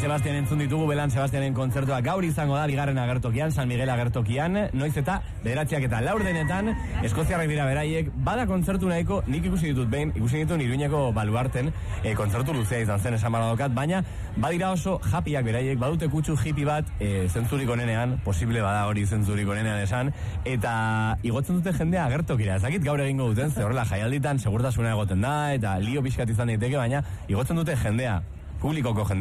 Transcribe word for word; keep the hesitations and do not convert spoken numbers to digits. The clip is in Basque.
Sebastian entzun ditugu, Belan Sebastianen kontzertua gaur izango da, bigarren agertokian, San Miguel agertokian, noiz eta bederatziak eta laurdenetan, eskoziarrak dira beraiek, bada kontzertu nahiko, nik ikusi ditut behin, ikusi ditut Iruñeko Baluarten, e, kontzertu luzea izan zen esan baradokat, baina badira oso japiak beraiek, badute kutsu hippie bat, e, zentzurik onenean, posible bada hori zentzurik onenean esan, eta igotzen dute jendea agertokira, ezakit gaur egingo duten, ze horrela jaialditan segurtasuna egoten da, eta lio pixkat izan daiteke, baina igotzen dute jendea, publikoko jendea.